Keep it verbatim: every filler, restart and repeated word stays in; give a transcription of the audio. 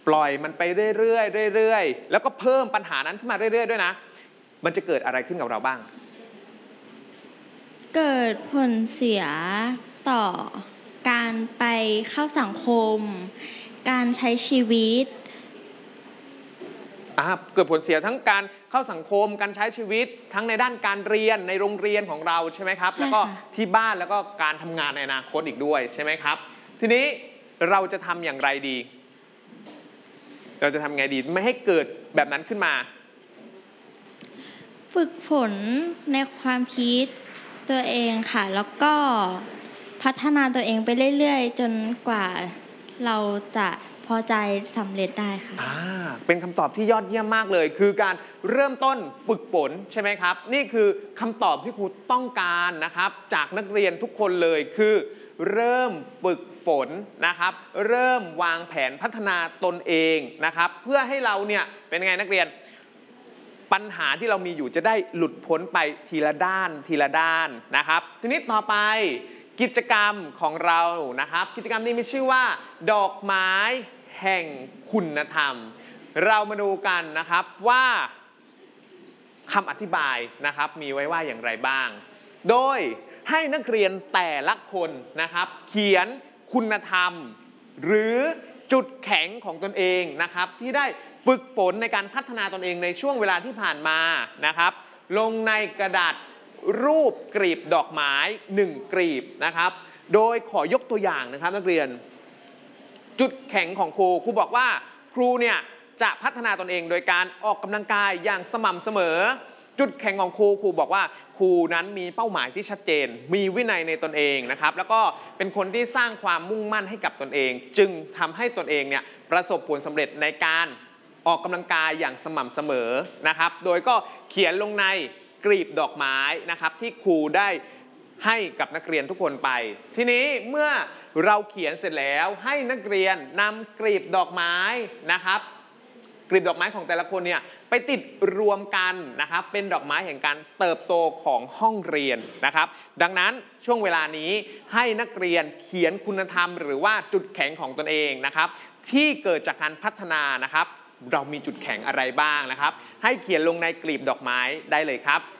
ปล่อยมันไปเรื่อยๆเรื่อยๆแล้วก็เพิ่มปัญหานั้นขึ้นมาเรื่อยๆด้วยนะมันจะเกิดอะไรขึ้นกับเราบ้างเกิดผลเสียต่อการไปเข้าสังคมการใช้ชีวิตอ่าเกิดผลเสียทั้งการเข้าสังคมการใช้ชีวิตทั้งในด้านการเรียนในโรงเรียนของเราใช่ไหมครับแล้วก็ที่บ้านแล้วก็การทำงานในอนาคตอีกด้วยใช่ไหมครับทีนี้เราจะทำอย่างไรดีเราจะทำไงดีไม่ให้เกิดแบบนั้นขึ้นมาฝึกฝนในความคิดตัวเองค่ะแล้วก็พัฒนาตัวเองไปเรื่อยๆจนกว่าเราจะพอใจสำเร็จได้ค่ะอ่าเป็นคำตอบที่ยอดเยี่ยมมากเลยคือการเริ่มต้นฝึกฝนใช่ไหมครับนี่คือคำตอบที่ครูต้องการนะครับจากนักเรียนทุกคนเลยคือเริ่มฝึกฝนนะครับเริ่มวางแผนพัฒนาตนเองนะครับเพื่อให้เราเนี่ยเป็นไงนักเรียนปัญหาที่เรามีอยู่จะได้หลุดพ้นไปทีละด้านทีละด้านนะครับทีนี้ต่อไปกิจกรรมของเรานะครับกิจกรรมนี้มีชื่อว่าดอกไม้แห่งคุณธรรมเรามาดูกันนะครับว่าคำอธิบายนะครับมีไว้ว่าอย่างไรบ้างโดยให้นักเรียนแต่ละคนนะครับเขียนคุณธรรมหรือจุดแข็งของตนเองนะครับที่ได้ฝึกฝนในการพัฒนาตนเองในช่วงเวลาที่ผ่านมานะครับลงในกระดาษรูปกลีบดอกไม้หนึ่งกลีบนะครับโดยขอยกตัวอย่างนะครับนักเรียนจุดแข็งของครูครูบอกว่าครูเนี่ยจะพัฒนาตนเองโดยการออกกำลังกายอย่างสม่ำเสมอจุดแข็งของครูครูบอกว่าครูนั้นมีเป้าหมายที่ชัดเจนมีวินัยในตนเองนะครับแล้วก็เป็นคนที่สร้างความมุ่งมั่นให้กับตนเองจึงทำให้ตนเองเนี่ยประสบผลสำเร็จในการออกกำลังกายอย่างสม่ำเสมอนะครับโดยก็เขียนลงในกลีบดอกไม้นะครับที่ครูได้ให้กับนักเรียนทุกคนไปทีนี้เมื่อเราเขียนเสร็จแล้วให้นักเรียนนำกลีบดอกไม้นะครับกลีบดอกไม้ของแต่ละคนเนี่ยไปติดรวมกันนะครับเป็นดอกไม้แห่งการเติบโตของห้องเรียนนะครับดังนั้นช่วงเวลานี้ให้นักเรียนเขียนคุณธรรมหรือว่าจุดแข็งของตนเองนะครับที่เกิดจากการพัฒนานะครับเรามีจุดแข็งอะไรบ้างนะครับให้เขียนลงในกลีบดอกไม้ได้เลยครับ